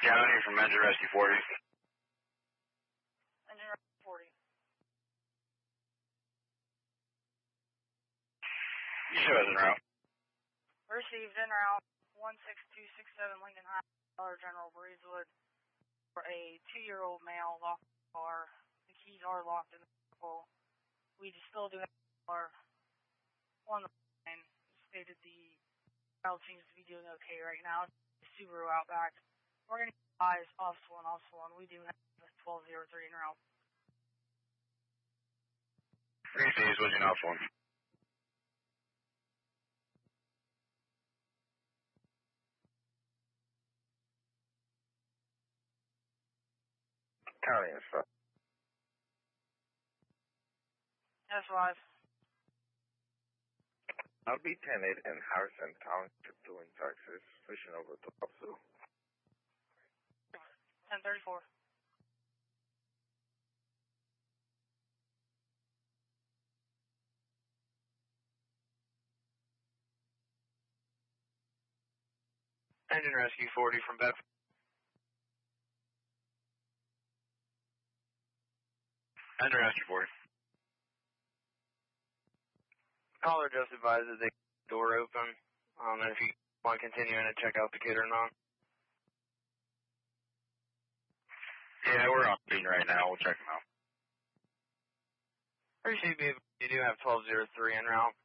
County from Engine Rescue 40. Engine Rescue 40. You show us en route. Received en route 16267 Lincoln High, Dollar General, Breezewood, for a 2-year-old male locked in the car. The keys are locked in the vehicle. We still do have our on the line. Stated the child seems to be doing okay right now. The Subaru Outback. We're going to keep eyes off one. We do have 1203 en route. 3 C's, what's your off one? County and stuff. That's right. I'll be 10-8 in Harrison Township, doing Texas, switching over to Popsu. 1034. Engine Rescue 40 from Bedford. Engine Rescue 40. Caller just advised that the door open. And if you want to continue in and check out the kid or not. Yeah, we're on scene right now. We'll check them out. Appreciate you. You do have 1203 en route.